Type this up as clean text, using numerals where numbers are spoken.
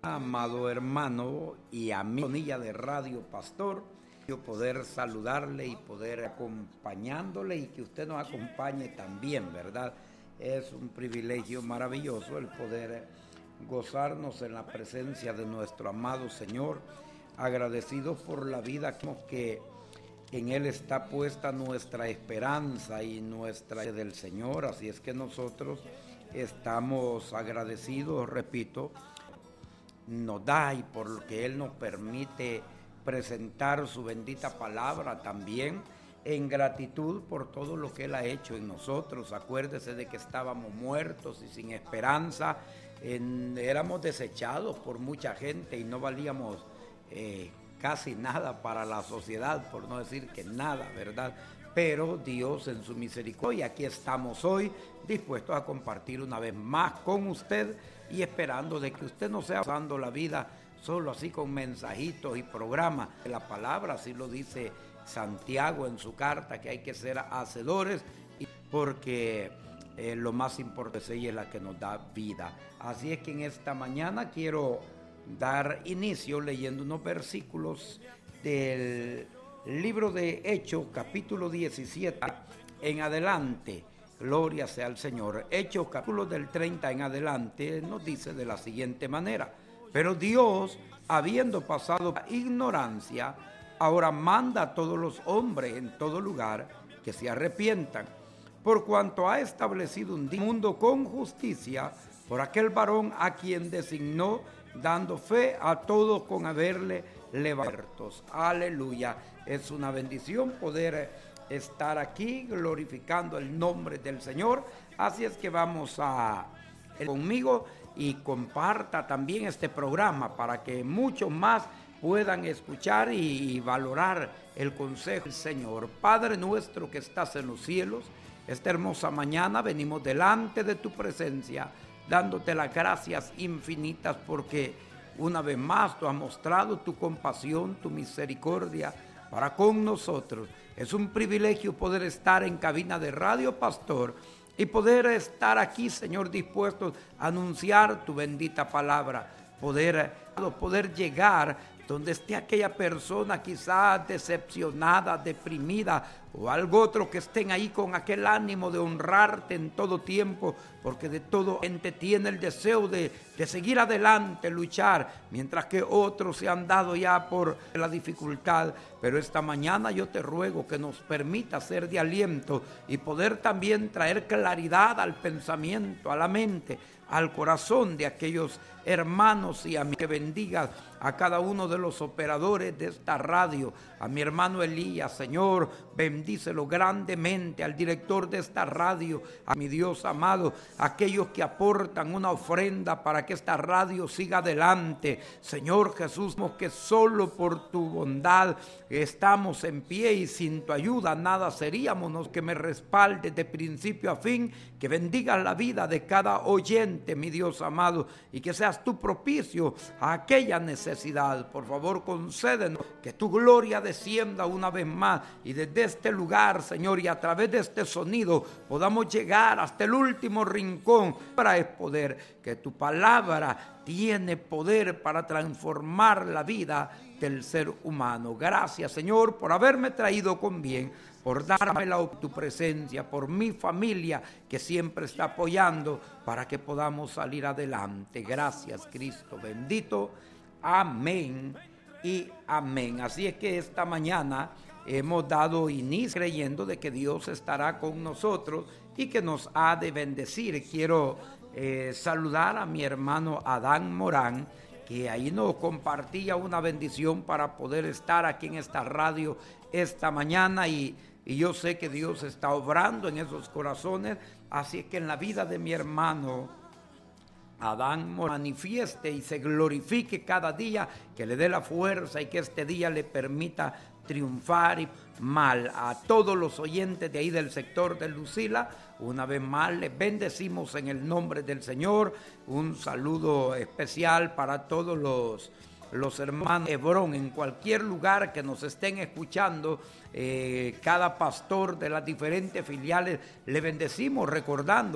Amado hermano y amigo de Radio Pastor, yo poder saludarle y poder acompañándole y que usted nos acompañe también, ¿verdad? Es un privilegio maravilloso el poder gozarnos en la presencia de nuestro amado Señor, agradecidos por la vida que en Él está puesta nuestra esperanza y nuestra del Señor. Así es que nosotros estamos agradecidos, repito, nos da y por lo que Él nos permite presentar su bendita palabra también en gratitud por todo lo que Él ha hecho en nosotros. Acuérdese de que estábamos muertos y sin esperanza, éramos desechados por mucha gente y no valíamos casi nada para la sociedad, por no decir que nada, ¿verdad? Pero Dios en su misericordia, aquí estamos hoy dispuestos a compartir una vez más con usted y esperando de que usted no sea pasando la vida solo así con mensajitos y programas. La palabra así lo dice Santiago en su carta, que hay que ser hacedores porque lo más importante es ella, es la que nos da vida. Así es que en esta mañana quiero dar inicio leyendo unos versículos del libro de Hechos, capítulo 17 en adelante. Gloria sea al Señor. Hechos, capítulo del 30 en adelante, nos dice de la siguiente manera: pero Dios, habiendo pasado la ignorancia, ahora manda a todos los hombres en todo lugar que se arrepientan, por cuanto ha establecido un mundo con justicia por aquel varón a quien designó, dando fe a todos con haberle levantado. Aleluya. Es una bendición poder estar aquí glorificando el nombre del Señor. Así es que vamos a conmigo y comparta también este programa para que muchos más puedan escuchar y valorar el consejo del Señor. Padre nuestro que estás en los cielos, esta hermosa mañana venimos delante de tu presencia, dándote las gracias infinitas porque una vez más tú has mostrado tu compasión, tu misericordia para con nosotros. Es un privilegio poder estar en cabina de Radio Pastor y poder estar aquí, Señor, dispuestos a anunciar tu bendita palabra, poder llegar donde esté aquella persona quizás decepcionada, deprimida o algo otro, que estén ahí con aquel ánimo de honrarte en todo tiempo, porque de todo gente tiene el deseo de seguir adelante, luchar, mientras que otros se han dado ya por la dificultad. Pero esta mañana yo te ruego que nos permita ser de aliento y poder también traer claridad al pensamiento, a la mente, al corazón de aquellos hermanos y amigos. Que bendiga a cada uno de los operadores de esta radio, a mi hermano Elías, Señor, bendícelo grandemente, al director de esta radio, a mi Dios amado, aquellos que aportan una ofrenda para que esta radio siga adelante. Señor Jesús, que solo por tu bondad estamos en pie y sin tu ayuda nada seríamos. Que me respaldes de principio a fin, que bendigas la vida de cada oyente, mi Dios amado, y que seas tú propicio a aquella necesidad. Por favor, concédenos que tu gloria descienda una vez más y desde este lugar, Señor, y a través de este sonido podamos llegar hasta el último rincón. Para es poder, que tu palabra tiene poder para transformar la vida del ser humano. Gracias, Señor, por haberme traído con bien, por darme tu presencia, por mi familia que siempre está apoyando para que podamos salir adelante. Gracias, Cristo bendito. Amén y amén. Así es que esta mañana hemos dado inicio creyendo de que Dios estará con nosotros y que nos ha de bendecir. Quiero saludar a mi hermano Adán Morán, que ahí nos compartía una bendición para poder estar aquí en esta radio esta mañana y yo sé que Dios está obrando en esos corazones. Así es que en la vida de mi hermano Adán manifieste y se glorifique cada día, que le dé la fuerza y que este día le permita triunfar. Y mal a todos los oyentes de ahí del sector de Lucila, una vez más les bendecimos en el nombre del Señor. Un saludo especial para todos los hermanos Hebrón, en cualquier lugar que nos estén escuchando, cada pastor de las diferentes filiales, le bendecimos recordando